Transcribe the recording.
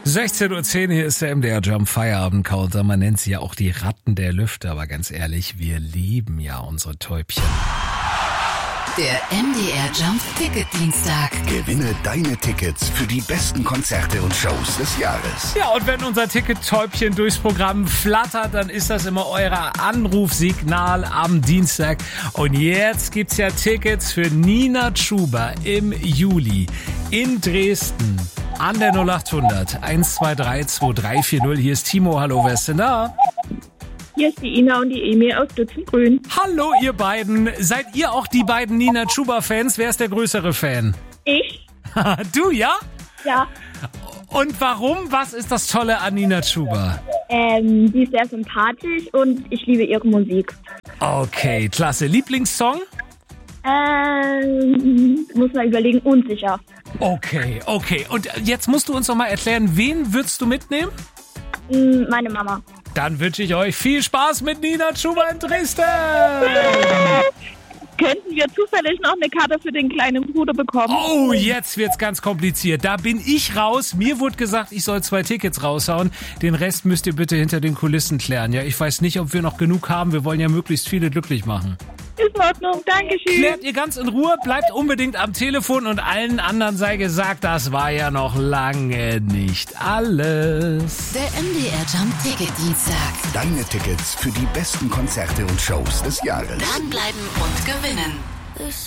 16:10 Uhr, hier ist der MDR Jump Feierabend Counter. Man nennt sie ja auch die Ratten der Lüfte, aber ganz ehrlich, wir lieben ja unsere Täubchen. Der MDR Jump Ticket Dienstag. Gewinne deine Tickets für die besten Konzerte und Shows des Jahres. Ja, und wenn unser Ticket-Täubchen durchs Programm flattert, dann ist das immer euer Anrufsignal am Dienstag. Und jetzt gibt's ja Tickets für Nina Chuba im Juli in Dresden an der 0800 123 2340. Hier ist Timo. Hallo, wer ist denn da? Hier ist die Ina und die Emil aus Dutzengrün. Hallo, ihr beiden. Seid ihr auch die beiden Nina Chuba-Fans? Wer ist der größere Fan? Ich? Du, ja? Ja. Und warum? Was ist das Tolle an Nina Chuba? Die ist sehr sympathisch und ich liebe ihre Musik. Okay, klasse. Lieblingssong? Muss man überlegen, unsicher. Okay. Und jetzt musst du uns noch mal erklären, wen würdest du mitnehmen? Meine Mama. Dann wünsche ich euch viel Spaß mit Nina Chuba in Dresden. Könnten wir zufällig noch eine Karte für den kleinen Bruder bekommen? Oh, jetzt wird's ganz kompliziert. Da bin ich raus. Mir wurde gesagt, ich soll 2 Tickets raushauen. Den Rest müsst ihr bitte hinter den Kulissen klären. Ja, ich weiß nicht, ob wir noch genug haben. Wir wollen ja möglichst viele glücklich machen. Ist in Ordnung, Dankeschön. Klärt ihr ganz in Ruhe, bleibt unbedingt am Telefon und allen anderen sei gesagt, das war ja noch lange nicht alles. Der MDR Jump Ticket Dienstag. Deine Tickets für die besten Konzerte und Shows des Jahres. Dranbleiben und gewinnen.